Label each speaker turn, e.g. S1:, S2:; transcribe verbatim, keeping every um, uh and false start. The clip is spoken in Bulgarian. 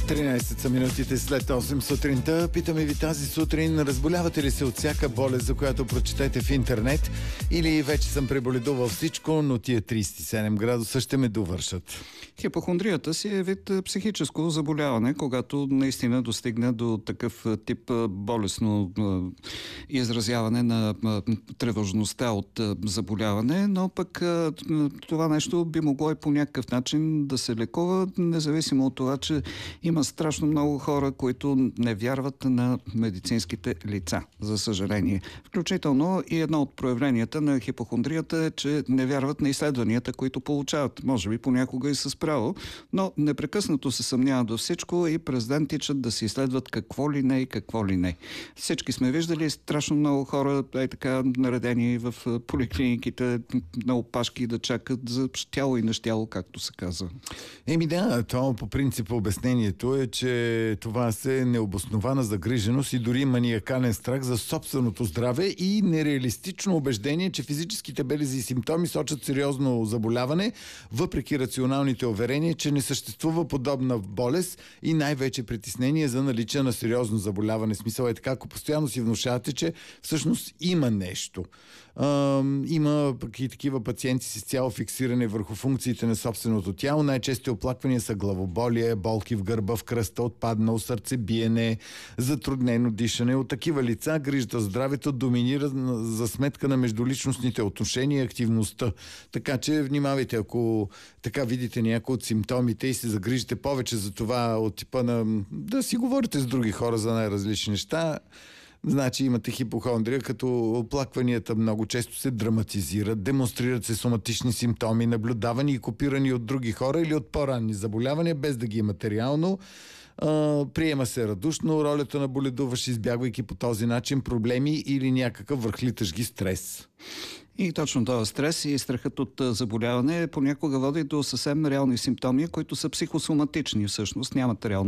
S1: тринайсет са минутите след осем сутринта. Питаме ви тази сутрин, разболявате ли се от всяка болест, за която прочетете в интернет, или вече съм преболедувал всичко, но тия трийсет и седем градуса ще ме довършат?
S2: Хипохондрията си е вид психическо заболяване, когато наистина достигне до такъв тип болестно изразяване на тревожността от заболяване, но пък това нещо би могло и по някакъв начин да се лекува, независимо от това, че има страшно много хора, които не вярват на медицинските лица, за съжаление. Включително и едно от проявленията на хипохондрията е, че не вярват на изследванията, които получават. Може би понякога и с право, но непрекъснато се съмняват във всичко и през ден тичат да се изследват какво ли не и какво ли не. Всички сме виждали страшно много хора, е така наредени в поликлиниките на опашки да чакат за щяло и нещяло, както се казва.
S1: Еми да, това по принцип обяснението е, че това се необоснована загриженост и дори маниакален страх за собственото здраве и нереалистично убеждение, че физическите белези и симптоми сочат сериозно заболяване, въпреки рационалните уверения, че не съществува подобна болест и най-вече притеснение за наличие на сериозно заболяване. Смисъл е така, ако постоянно си внушавате, че всъщност има нещо. А, има пък и такива пациенти с цяло фиксиране върху функциите на собственото тяло. Най-чести оплаквания са главоболие, болки в гърба, в кръста, отпаднало сърцебиене, затруднено дишане. От такива лица грижата за здравето доминира за сметка на междуличностните отношения и активността. Така че внимавайте, ако така видите някои от симптомите и се загрижите повече за това от типа на да си говорите с други хора за най-различни неща, значи имате хипохондрия, като оплакванията много често се драматизират, демонстрират се соматични симптоми, наблюдавани и копирани от други хора или от по-ранни заболявания, без да ги има материално. Uh, приема се радушно ролята на боледуващ, избягвайки по този начин проблеми или някакъв върхлитащ ги стрес.
S2: И точно този стрес и страхът от заболяване понякога води до съвсем реални симптоми, които са психосоматични всъщност, нямат реално